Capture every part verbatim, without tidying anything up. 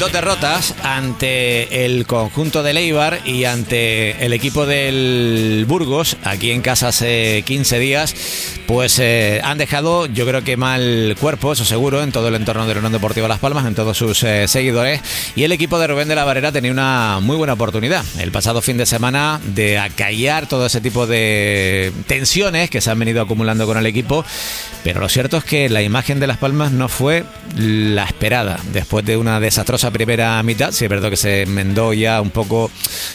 dos derrotas ante el conjunto del Eibar y ante el equipo del Burgos, aquí en casa hace quince días, pues eh, han dejado, yo creo que mal cuerpo, eso seguro, en todo el entorno de la Unión Deportiva Las Palmas, en todos sus eh, seguidores, y el equipo de Rubén de la Barrera tenía una muy buena oportunidad el pasado fin de semana de acallar todo ese tipo de tensiones que se han venido acumulando con el equipo, pero lo cierto es que la imagen de Las Palmas no fue la esperada después de una desastrosa primera mitad. Sí, es verdad que se enmendó ya un poco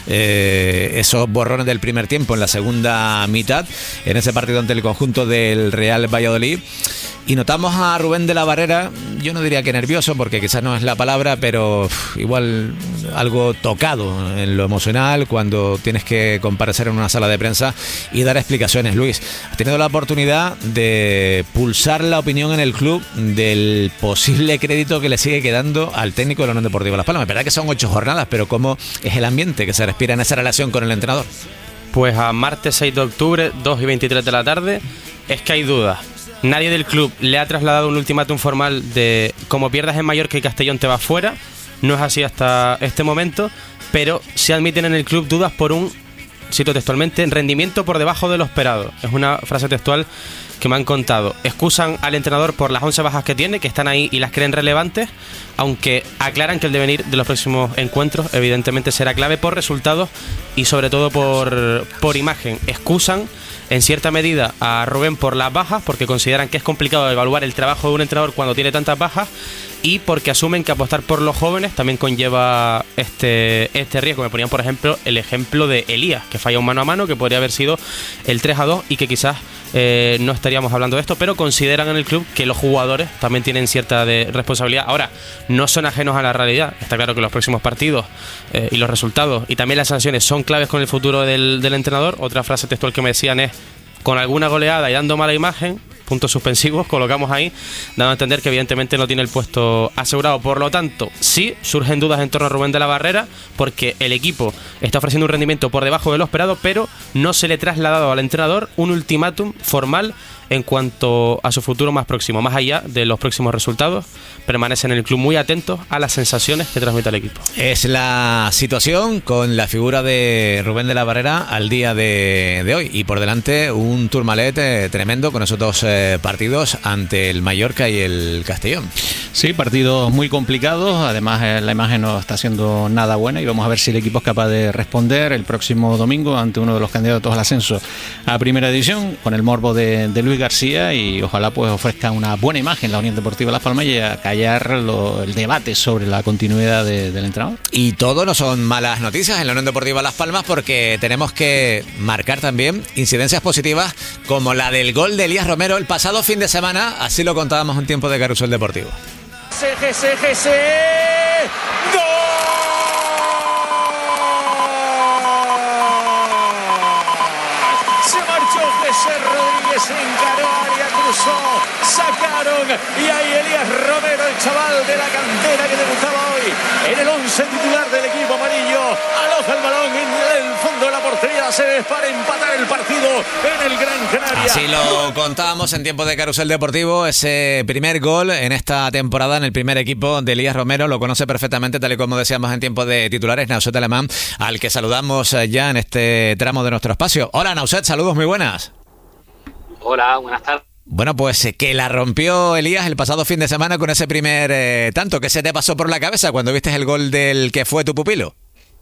eh, esos borrones del primer tiempo en la segunda mitad, en ese partido ante el conjunto del Real Valladolid. Y notamos a Rubén de la Barrera, yo no diría que nervioso, porque quizás no es la palabra, pero uf, igual algo tocado en lo emocional cuando tienes que comparecer en una sala de prensa y dar explicaciones. Luis, has tenido la oportunidad de pulsar la opinión en el club del posible crédito que le sigue quedando al técnico de la Unión Deportiva Las Palmas. Es verdad que son ocho jornadas, pero ¿cómo es el ambiente que se respira en esa relación con el entrenador? Pues a martes seis de octubre, dos y veintitrés de la tarde, es que hay dudas. Nadie del club le ha trasladado un ultimátum formal de como pierdas en Mallorca y Castellón te vas fuera. No es así hasta este momento, pero se admiten en el club dudas por un, cito textualmente, rendimiento por debajo de lo esperado. Es una frase textual que me han contado. Excusan al entrenador por las once bajas que tiene, que están ahí y las creen relevantes, aunque aclaran que el devenir de los próximos encuentros evidentemente será clave por resultados y sobre todo por, por imagen. Excusan en cierta medida a Rubén por las bajas, porque consideran que es complicado evaluar el trabajo de un entrenador cuando tiene tantas bajas, y porque asumen que apostar por los jóvenes también conlleva este, este riesgo. Me ponían, por ejemplo, el ejemplo de Elías, que falla un mano a mano, que podría haber sido el tres a dos y que quizás eh, no estaríamos hablando de esto, pero consideran en el club que los jugadores también tienen cierta de responsabilidad. Ahora, no son ajenos a la realidad. Está claro que los próximos partidos eh, y los resultados y también las sanciones son claves con el futuro del, del entrenador. Otra frase textual que me decían es: con alguna goleada y dando mala imagen, puntos suspensivos, colocamos ahí, dando a entender que evidentemente no tiene el puesto asegurado. Por lo tanto, sí surgen dudas en torno a Rubén de la Barrera, porque el equipo está ofreciendo un rendimiento por debajo de lo esperado, pero no se le ha trasladado al entrenador un ultimátum formal en cuanto a su futuro más próximo. Más allá de los próximos resultados, permanecen en el club muy atentos a las sensaciones que transmite el equipo. Es la situación con la figura de Rubén de la Barrera al día de, de hoy, y por delante un Tourmalet eh, tremendo con esos dos eh, partidos ante el Mallorca y el Castellón. Sí, partidos muy complicados. Además eh, la imagen no está siendo nada buena y vamos a ver si el equipo es capaz de responder el próximo domingo ante uno de los candidatos al ascenso a Primera División, con el morbo de, de Luis García, y ojalá pues ofrezca una buena imagen la Unión Deportiva Las Palmas y a callar lo, el debate sobre la continuidad de, del entrenador. Y todo no son malas noticias en la Unión Deportiva Las Palmas, porque tenemos que marcar también incidencias positivas como la del gol de Elías Romero el pasado fin de semana. Así lo contábamos en tiempo de Carrusel Deportivo. G G C G C ¡Gol! Se marchó José Rodríguez, encaró área, cruzó, sacaron, y ahí Elías Romero, el chaval de la cantera que debutaba hoy en el once titular del equipo amarillo, aloja el balón en el fondo de la portería, se ve para empatar el partido en el Gran Canaria. Así lo contábamos en tiempo de Carrusel Deportivo, ese primer gol en esta temporada en el primer equipo de Elías Romero. Lo conoce perfectamente, tal y como decíamos en tiempo de titulares, Nauset Alemán, al que saludamos ya en este tramo de nuestro espacio. Hola Nauset, saludos, muy buenas. Hola, buenas tardes. Bueno, pues que la rompió Elías el pasado fin de semana con ese primer eh, tanto. ¿Qué se te pasó por la cabeza cuando viste el gol del que fue tu pupilo?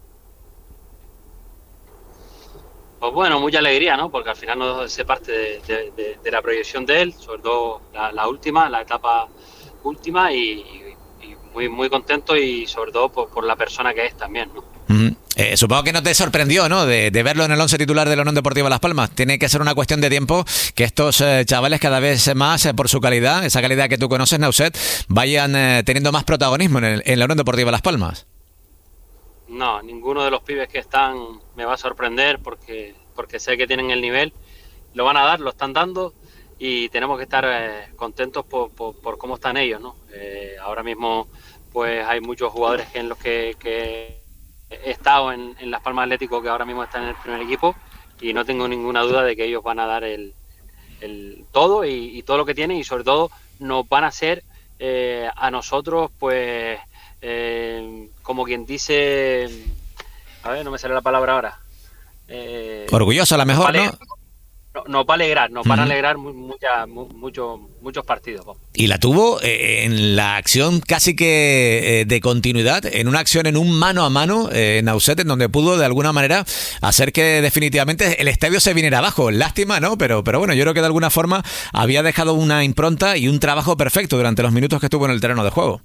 Pues bueno, mucha alegría, ¿no? Porque al final no sé parte de, de, de, de la proyección de él, sobre todo la, la última, la etapa última, y, y muy muy contento, y sobre todo por, por la persona que es también, ¿no? Mm-hmm. Eh, supongo que no te sorprendió, ¿no?, de, de verlo en el once titular de la Unión Deportiva Las Palmas. Tiene que ser una cuestión de tiempo que estos eh, chavales cada vez más, eh, por su calidad, esa calidad que tú conoces, Nauset, vayan eh, teniendo más protagonismo en, el, en la Unión Deportiva Las Palmas. No, ninguno de los pibes que están me va a sorprender, porque porque sé que tienen el nivel, lo van a dar, lo están dando, y tenemos que estar eh, contentos por, por, por cómo están ellos, ¿no? Eh, ahora mismo pues hay muchos jugadores en los que, que he estado en, en Las Palmas Atlético que ahora mismo están en el primer equipo, y no tengo ninguna duda de que ellos van a dar el, el todo y, y todo lo que tienen, y sobre todo nos van a hacer eh, a nosotros pues eh, como quien dice, a ver, no me sale la palabra ahora. Eh, Orgulloso a lo mejor, ¿no? No, nos va a alegrar, nos uh-huh. van a alegrar mu mucha, mu mucho, muchos partidos. Vamos. Y la tuvo eh, en la acción casi que eh, de continuidad, en una acción en un mano a mano eh, en Nauset, en donde pudo de alguna manera hacer que definitivamente el estadio se viniera abajo. Lástima, ¿no? Pero, pero bueno, yo creo que de alguna forma había dejado una impronta y un trabajo perfecto durante los minutos que estuvo en el terreno de juego.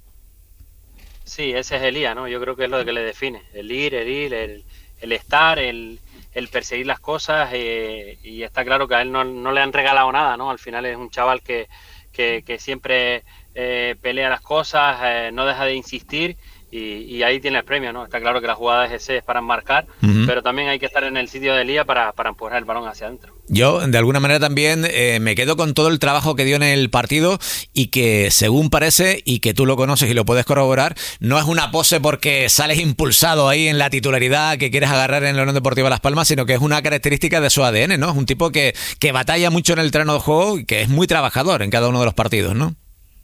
Sí, ese es Elías, ¿no? Yo creo que es lo que le define, el ir, el ir, el, el estar, el... el perseguir las cosas eh, y está claro que a él no, no le han regalado nada, ¿no? Al final es un chaval que, que, que siempre eh, pelea las cosas, eh, no deja de insistir y, y ahí tiene el premio, ¿no? Está claro que la jugada de G C es para enmarcar, uh-huh. pero también hay que estar en el sitio de Elías para, para empujar el balón hacia adentro. Yo, de alguna manera, también eh, me quedo con todo el trabajo que dio en el partido y que, según parece, y que tú lo conoces y lo puedes corroborar, no es una pose porque sales impulsado ahí en la titularidad que quieres agarrar en la Unión Deportiva Las Palmas, sino que es una característica de su A D N, ¿no? Es un tipo que, que batalla mucho en el terreno de juego y que es muy trabajador en cada uno de los partidos, ¿no?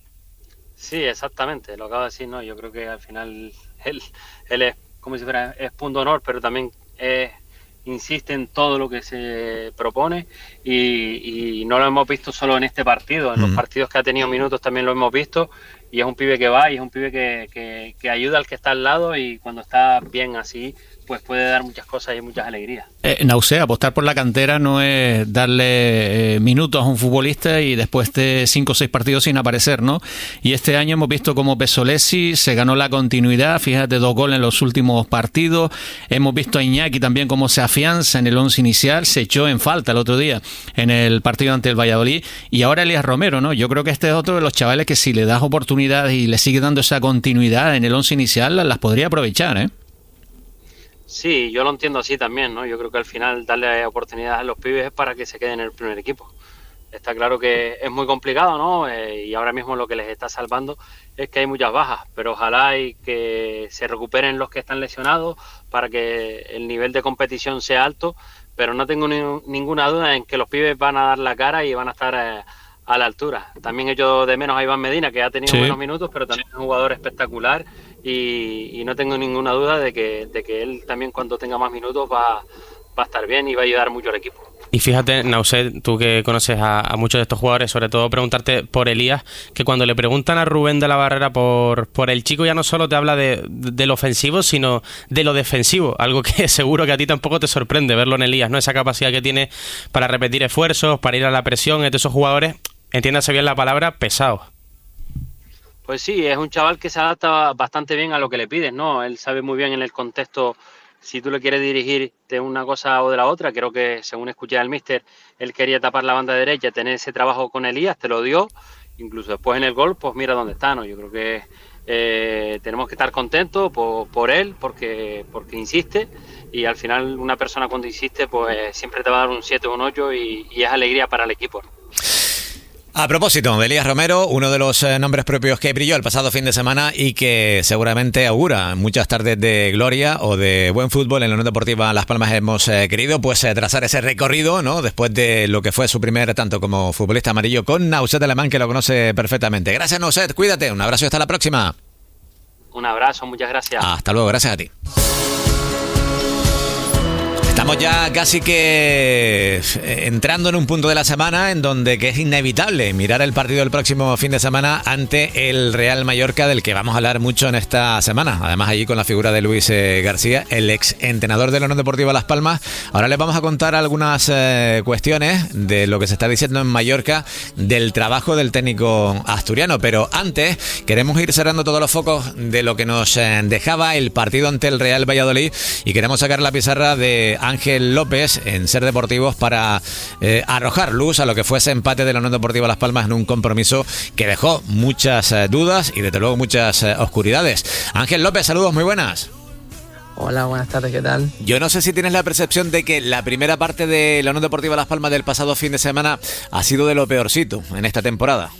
Sí, exactamente, lo acabo de decir, ¿no? Yo creo que al final él, él es, como si fuera, es punto honor, pero también es... insiste en todo lo que se propone y, y no lo hemos visto solo en este partido, en uh-huh. los partidos que ha tenido minutos también lo hemos visto y es un pibe que va y es un pibe que, que, que ayuda al que está al lado y cuando está bien así pues puede dar muchas cosas y muchas alegrías. Eh, Nauset, apostar por la cantera no es darle eh, minutos a un futbolista y después de cinco o seis partidos sin aparecer, ¿no? Y este año hemos visto como Pesolesi se ganó la continuidad, fíjate, dos goles en los últimos partidos, hemos visto a Iñaki también cómo se afianza en el once inicial, se echó en falta el otro día en el partido ante el Valladolid y ahora Elías Romero, ¿no? Yo creo que este es otro de los chavales que si le das oportunidades y le sigue dando esa continuidad en el once inicial, las podría aprovechar, ¿eh? Sí, yo lo entiendo así también, ¿no? Yo creo que al final darle oportunidades a los pibes es para que se queden en el primer equipo. Está claro que es muy complicado, ¿no? Eh, y ahora mismo lo que les está salvando es que hay muchas bajas, pero ojalá y que se recuperen los que están lesionados para que el nivel de competición sea alto, pero no tengo ni, ninguna duda en que los pibes van a dar la cara y van a estar eh, a la altura. También echo de menos a Iván Medina, que ha tenido sí. menos minutos, pero también es un jugador espectacular. Y, y no tengo ninguna duda de que, de que él también cuando tenga más minutos va, va a estar bien y va a ayudar mucho al equipo. Y fíjate, Nauset, tú que conoces a, a muchos de estos jugadores, sobre todo preguntarte por Elías, que cuando le preguntan a Rubén de la Barrera por, por el chico ya no solo te habla de, de, de lo ofensivo, sino de lo defensivo, algo que seguro que a ti tampoco te sorprende verlo en Elías, ¿no? Esa capacidad que tiene para repetir esfuerzos, para ir a la presión, es de esos jugadores, entiéndase bien la palabra, pesados. Pues sí, es un chaval que se adapta bastante bien a lo que le pides, ¿no? Él sabe muy bien en el contexto si tú le quieres dirigir de una cosa o de la otra. Creo que, según escuché al míster, él quería tapar la banda derecha, tener ese trabajo con Elías, te lo dio. Incluso después en el gol, pues mira dónde está, ¿no? Yo creo que eh, tenemos que estar contentos por, por él, porque, porque insiste. Y al final una persona cuando insiste, pues siempre te va a dar un siete o un ocho y, y es alegría para el equipo. A propósito de Elías Romero, uno de los eh, nombres propios que brilló el pasado fin de semana y que seguramente augura muchas tardes de gloria o de buen fútbol en la Unión Deportiva Las Palmas. Hemos eh, querido pues eh, trazar ese recorrido, ¿no? Después de lo que fue su primer tanto como futbolista amarillo con Nauset Alemán, que lo conoce perfectamente. Gracias, Nauset, cuídate, un abrazo y hasta la próxima. Un abrazo, muchas gracias. Hasta luego, gracias a ti. Estamos ya casi que entrando en un punto de la semana en donde que es inevitable mirar el partido del próximo fin de semana ante el Real Mallorca, del que vamos a hablar mucho en esta semana. Además, allí con la figura de Luis eh, García, el ex entrenador de la Unión Deportiva Las Palmas. Ahora les vamos a contar algunas eh, cuestiones de lo que se está diciendo en Mallorca del trabajo del técnico asturiano. Pero antes queremos ir cerrando todos los focos de lo que nos eh, dejaba el partido ante el Real Valladolid y queremos sacar la pizarra de Ángel López en Ser Deportivos para eh, arrojar luz a lo que fue ese empate de la Unión Deportiva Las Palmas en un compromiso que dejó muchas eh, dudas y desde luego muchas eh, oscuridades. Ángel López, saludos, muy buenas. Hola, buenas tardes, ¿qué tal? Yo no sé si tienes la percepción de que la primera parte de la Unión Deportiva Las Palmas del pasado fin de semana ha sido de lo peorcito en esta temporada.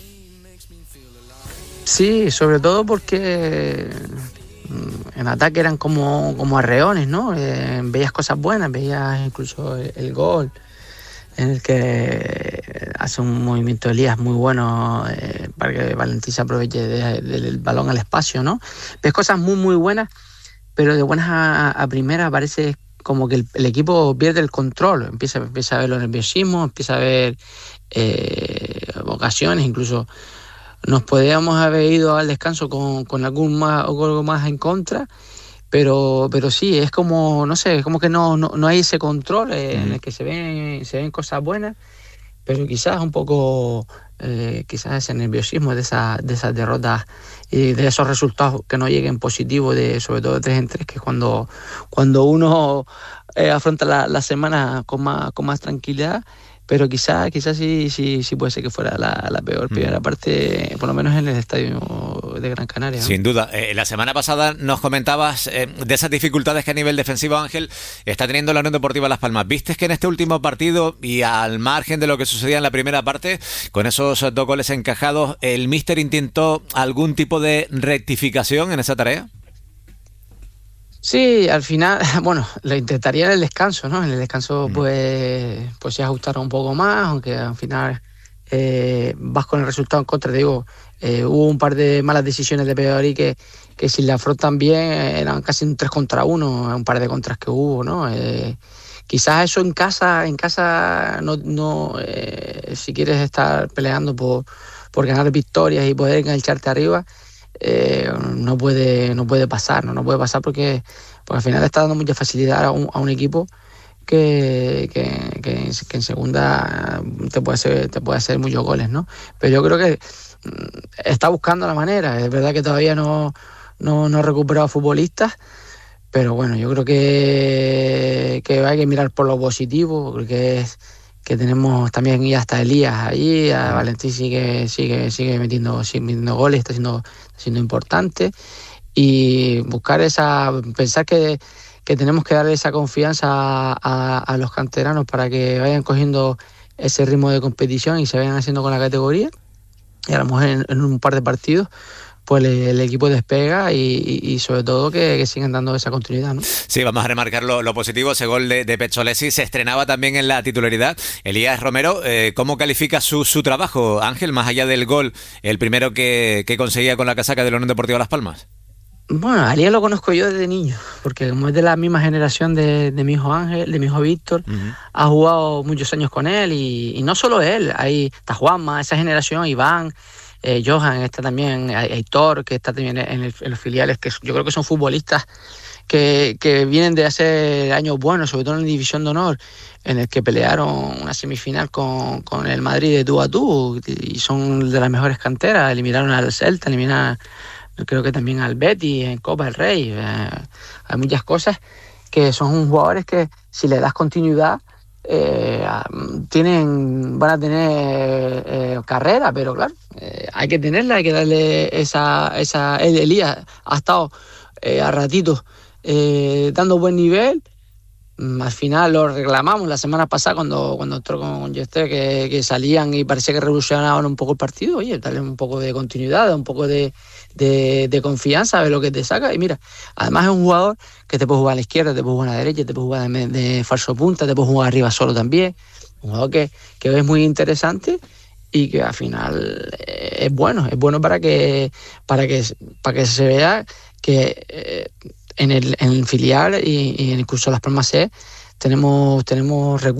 Sí, sobre todo porque en ataque eran como, como arreones, ¿no? Eh, veías cosas buenas, veías incluso el, el gol en el que hace un movimiento de Elías muy bueno eh, para para que Valentín se aproveche de, de, del balón al espacio, ¿no? Ves cosas muy, muy buenas, pero de buenas a, a primeras parece como que el, el equipo pierde el control, empieza, empieza a ver los nerviosismos, empieza a ver eh, ocasiones, incluso nos podríamos haber ido al descanso con, con algún más, algo más en contra, pero pero sí, es como, no sé, es como que no, no, no hay ese control eh, mm. en el que se ven, se ven cosas buenas, pero quizás un poco, eh, quizás ese nerviosismo de, esa, de esas derrotas y de esos resultados que no lleguen positivos, de, sobre todo de tres en tres, que cuando, cuando uno eh, afronta la, la semana con más, con más tranquilidad. Pero quizás quizás sí, sí, sí puede ser que fuera la, la peor primera mm. parte, por lo menos en el estadio de Gran Canaria, ¿no? Sin duda. Eh, la semana pasada nos comentabas eh, de esas dificultades que a nivel defensivo, Ángel, está teniendo la Unión Deportiva Las Palmas. ¿Viste que en este último partido, y al margen de lo que sucedía en la primera parte, con esos dos goles encajados, el míster intentó algún tipo de rectificación en esa tarea? Sí, al final, bueno, lo intentaría en el descanso, ¿no? En el descanso pues, pues se ajustaron un poco más, aunque al final eh, vas con el resultado en contra. Te digo, eh, hubo un par de malas decisiones de Peori que, que si le afrontan bien eran casi un tres contra uno, un par de contras que hubo, ¿no? Eh, quizás eso en casa, en casa no, no eh, si quieres estar peleando por, por ganar victorias y poder engancharte arriba, Eh, no puede no puede pasar, no, no puede pasar porque, porque al final está dando mucha facilidad a un, a un equipo que, que, que, que en segunda te puede hacer, te puede hacer muchos goles, ¿no? Pero yo creo que está buscando la manera. Es verdad que todavía no, no, no ha recuperado futbolistas, pero bueno, yo creo que, que hay que mirar por lo positivo, porque es que tenemos también y hasta Elías ahí, a Valentín sigue sigue sigue metiendo sigue metiendo goles, está siendo está siendo importante, y buscar esa, pensar que, que tenemos que darle esa confianza a, a, a los canteranos para que vayan cogiendo ese ritmo de competición y se vayan haciendo con la categoría, y a lo mejor en, en un par de partidos pues el, el equipo despega y, y, y sobre todo que, que sigan dando esa continuidad, ¿no? Sí, vamos a remarcar lo, lo positivo. Ese gol de, de Pezzolesi se estrenaba también en la titularidad. Elías Romero, eh, ¿cómo califica su, su trabajo, Ángel, más allá del gol, el primero que, que conseguía con la casaca de la Unión Deportiva Las Palmas? Bueno, a Elías lo conozco yo desde niño, porque como es de la misma generación de, de mi hijo Ángel, de mi hijo Víctor, uh-huh. ha jugado muchos años con él, y, y no solo él, ahí está Juanma, esa generación, Iván, Eh, Johan, está también Aitor, que está también en, el, en los filiales, que yo creo que son futbolistas que, que vienen de hace años buenos, sobre todo en la División de Honor, en el que pelearon una semifinal con, con el Madrid de tú a tú, y son de las mejores canteras. Eliminaron al Celta, eliminaron creo que también al Betis en Copa del Rey. Eh, hay muchas cosas que son jugadores que, si le das continuidad, Eh, tienen van a tener eh, carrera, pero claro, eh, hay que tenerla, hay que darle esa esa el Elías ha estado eh, a ratitos eh, dando buen nivel. Al final lo reclamamos la semana pasada cuando cuando entró con Yester, que, que salían y parecía que revolucionaban un poco el partido. Oye, darle un poco de continuidad, un poco de, de, de confianza, a ver lo que te saca. Y mira, además es un jugador que te puede jugar a la izquierda, te puede jugar a la derecha, te puede jugar de, de falso punta, te puede jugar arriba solo también. Un jugador que, que es muy interesante y que al final es bueno, es bueno para que para que para que se vea que eh, en el en el filial y, y en el curso de Las Palmas C tenemos tenemos recursos